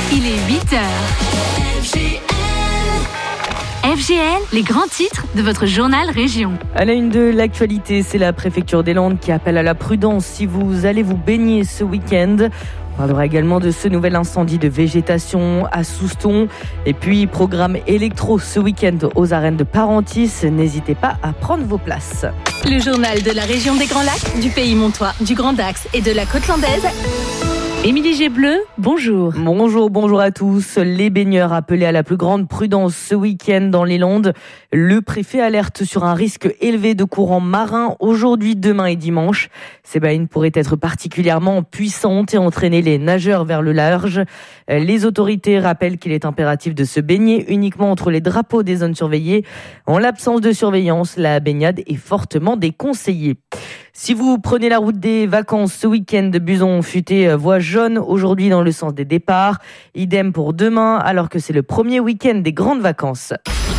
Il est 8h. FGL, les grands titres de votre journal Région. À la une de l'actualité, c'est la préfecture des Landes qui appelle à la prudence si vous allez vous baigner ce week-end. On parlera également de ce nouvel incendie de végétation à Souston. Et puis, programme électro ce week-end aux arènes de Parentis. N'hésitez pas à prendre vos places. Le journal de la région des Grands Lacs, du Pays Montois, du Grand Dax et de la Côte Landaise. Émilie Gébleu, bonjour. Bonjour à tous. Les baigneurs appelés à la plus grande prudence ce week-end dans les Landes. Le préfet alerte sur un risque élevé de courants marins aujourd'hui, demain et dimanche. Ces baleines pourraient être particulièrement puissantes et entraîner les nageurs vers le large. Les autorités rappellent qu'il est impératif de se baigner uniquement entre les drapeaux des zones surveillées. En l'absence de surveillance, la baignade est fortement déconseillée. Si vous prenez la route des vacances ce week-end, Buzon futé voie jaune aujourd'hui dans le sens des départs. Idem pour demain, alors que c'est le premier week-end des grandes vacances.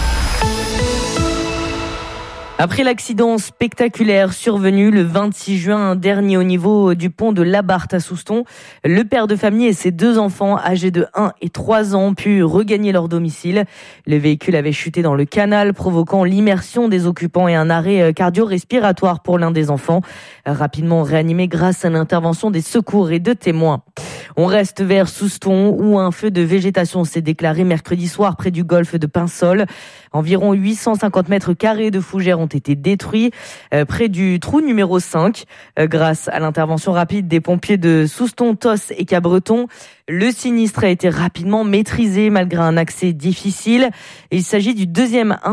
Après l'accident spectaculaire survenu le 26 juin dernier au niveau du pont de Labarthe à Souston, le père de famille et ses 2 enfants âgés de 1 et 3 ans ont pu regagner leur domicile. Le véhicule avait chuté dans le canal, provoquant l'immersion des occupants et un arrêt cardio-respiratoire pour l'un des enfants, rapidement réanimé grâce à l'intervention des secours et de témoins. On reste vers Souston où un feu de végétation s'est déclaré mercredi soir près du golfe de Pinsol. Environ 850 mètres carrés de fougères ont été détruits près du trou numéro 5. Grâce à l'intervention rapide des pompiers de Souston, Tos et Cabreton, le sinistre a été rapidement maîtrisé malgré un accès difficile. Il s'agit du deuxième